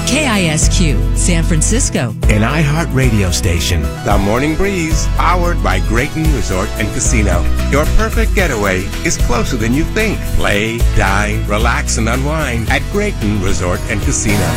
KISQ, San Francisco. An iHeart radio station. The Morning Breeze, powered by Grayton Resort and Casino. Your perfect getaway is closer than you think. Play, dine, relax, and unwind at Grayton Resort and Casino.